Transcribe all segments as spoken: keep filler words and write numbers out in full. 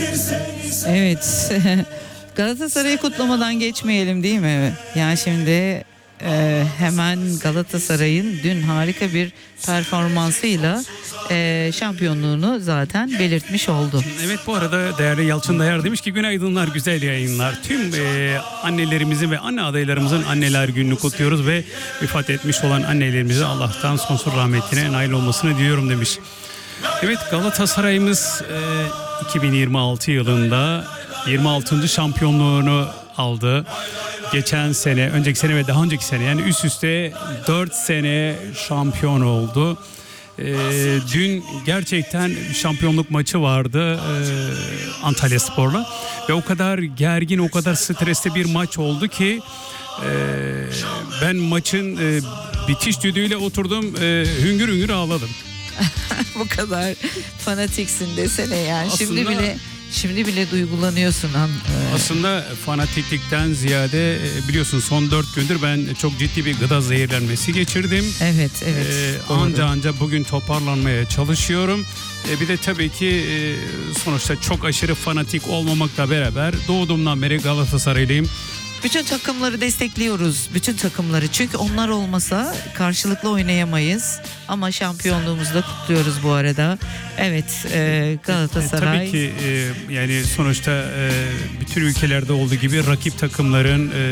Evet. Galatasaray'ı kutlamadan geçmeyelim değil mi? Yani şimdi e, hemen Galatasaray'ın dün harika bir performansıyla e, şampiyonluğunu zaten belirtmiş oldu. Evet, bu arada değerli Yalçın Dayar demiş ki günaydınlar, güzel yayınlar. Tüm e, annelerimizin ve anne adaylarımızın anneler gününü kutluyoruz ve vefat etmiş olan annelerimize Allah'tan sonsuz rahmetine nail olmasını diliyorum demiş. Evet, Galatasaray'ımız e, iki bin yirmi altı yılında yirmi altıncı şampiyonluğunu aldı. Geçen sene, önceki sene ve daha önceki sene, yani üst üste dört sene şampiyon oldu. Ee, dün gerçekten şampiyonluk maçı vardı e, Antalyaspor'la ve o kadar gergin, o kadar stresli bir maç oldu ki e, ben maçın e, bitiş düdüğüyle oturdum, e, hüngür hüngür ağladım. Bu kadar fanatiksin desene yani. Aslında, şimdi bile şimdi bile duygulanıyorsun han. Aslında fanatiklikten ziyade biliyorsun son dört gündür ben çok ciddi bir gıda zehirlenmesi geçirdim. Evet, evet. Ee, anca anca bugün toparlanmaya çalışıyorum. Ee, bir de tabii ki e, sonuçta çok aşırı fanatik olmamakla beraber doğduğumdan beri Galatasaraylıyım. Bütün takımları destekliyoruz. Bütün takımları. Çünkü onlar olmasa karşılıklı oynayamayız. Ama şampiyonluğumuzu da kutluyoruz bu arada. Evet, e, Galatasaray. E, tabii ki e, yani sonuçta e, bütün ülkelerde olduğu gibi rakip takımların e,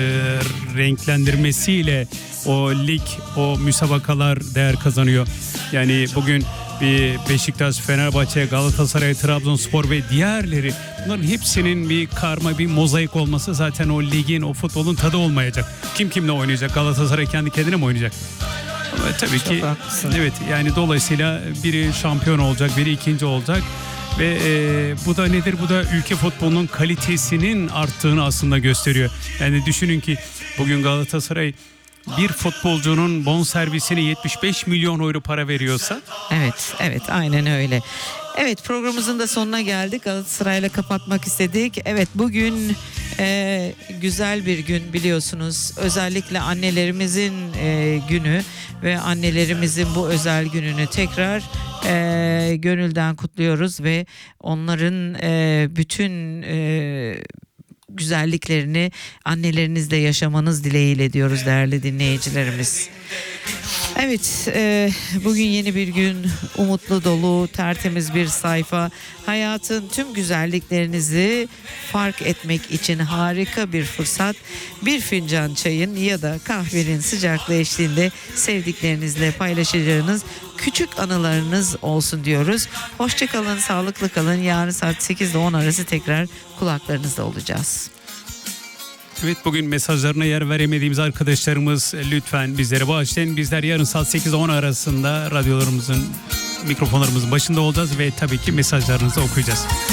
renklendirmesiyle o lig, o müsabakalar değer kazanıyor. Yani bugün bir Beşiktaş, Fenerbahçe, Galatasaray, Trabzonspor ve diğerleri, bunların hepsinin bir karma, bir mozaik olması zaten o ligin, o futbolun tadı olmayacak. Kim kimle oynayacak? Galatasaray kendi kendine mi oynayacak? Ama tabii Çok ki haklısın. evet, yani dolayısıyla biri şampiyon olacak, biri ikinci olacak ve e, bu da nedir? Bu da ülke futbolunun kalitesinin arttığını aslında gösteriyor. Yani düşünün ki bugün Galatasaray bir futbolcunun bonservisine yetmiş beş milyon euro para veriyorsa. Evet, evet, aynen öyle. Evet, programımızın da sonuna geldik. Galatasaray'la kapatmak istedik. Evet, bugün e, güzel bir gün biliyorsunuz. Özellikle annelerimizin e, günü ve annelerimizin bu özel gününü tekrar e, gönülden kutluyoruz ve onların e, bütün e, güzelliklerini annelerinizle yaşamanız dileğiyle diyoruz değerli dinleyicilerimiz. Evet, e, bugün yeni bir gün, umutlu dolu, tertemiz bir sayfa. Hayatın tüm güzelliklerinizi fark etmek için harika bir fırsat. Bir fincan çayın ya da kahvenin sıcaklığı eşliğinde sevdiklerinizle paylaşacağınız küçük anılarınız olsun diyoruz. Hoşça kalın, sağlıklı kalın. Yarın saat sekiz ile on arası tekrar kulaklarınızda olacağız. Evet, bugün mesajlarına yer veremediğimiz arkadaşlarımız lütfen bizlere bağışlayın. Bizler yarın saat sekiz on arasında radyolarımızın, mikrofonlarımızın başında olacağız ve tabii ki mesajlarınızı okuyacağız.